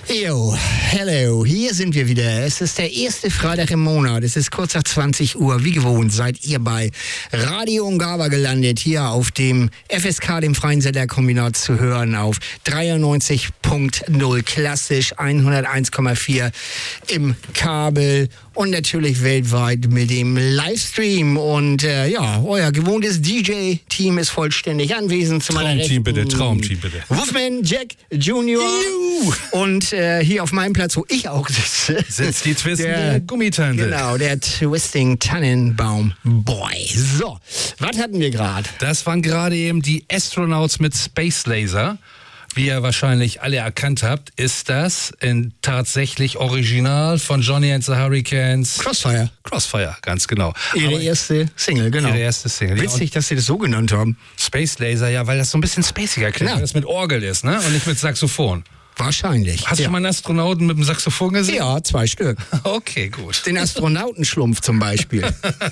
Jo, hello, hier sind wir wieder. Es ist der erste Freitag im Monat. Es ist kurz nach 20 Uhr. Wie gewohnt seid ihr bei Radio Ungava gelandet. Hier auf dem FSK, dem Freien Senderkombinat, zu hören auf 93.0 klassisch, 101,4 im Kabel und natürlich weltweit mit dem Livestream. Und euer gewohntes DJ-Team ist vollständig anwesend. Zu meiner Traumteam bitte, Traumteam bitte. Wolfman Jack Junior. Und hier auf meinem Platz, wo ich auch sitze, sitzt die twistende Gummitante. Genau, der Twisting Tannenbaum Boy. So, was hatten wir gerade? Das waren gerade eben die Astronauts mit Space Laser. Wie ihr wahrscheinlich alle erkannt habt, ist das tatsächlich Original von Johnny and the Hurricanes. Crossfire, ganz genau. Ihre erste Single, genau. Ihre erste Single. Witzig, dass sie das so genannt haben. Space Laser, ja, weil das so ein bisschen spaciger klingt, weil das mit Orgel ist, ne? Und nicht mit Saxophon. Wahrscheinlich. Hast du schon mal einen Astronauten mit dem Saxophon gesehen? Ja, 2 Stück. Okay, gut. Den Astronautenschlumpf zum Beispiel.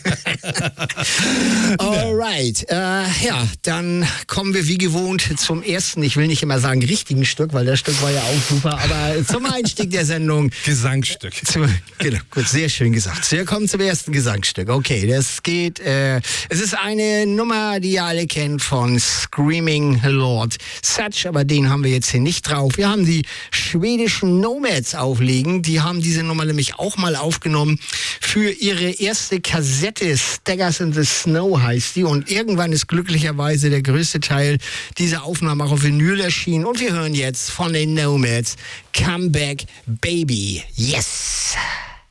Alright. Dann kommen wir wie gewohnt zum ersten, ich will nicht immer sagen richtigen Stück, weil das Stück war ja auch super, aber zum Einstieg der Sendung. Gesangsstück. Genau, gut, sehr schön gesagt. Wir kommen zum ersten Gesangsstück. Okay, das geht, es ist eine Nummer, die ihr alle kennt von Screaming Lord Sutch, aber den haben wir jetzt hier nicht drauf. Wir haben die schwedischen Nomads auflegen. Die haben diese Nummer nämlich auch mal aufgenommen für ihre erste Kassette. Staggers in the Snow heißt die. Und irgendwann ist glücklicherweise der größte Teil dieser Aufnahme auch auf Vinyl erschienen. Und wir hören jetzt von den Nomads Come Back Baby. Yes!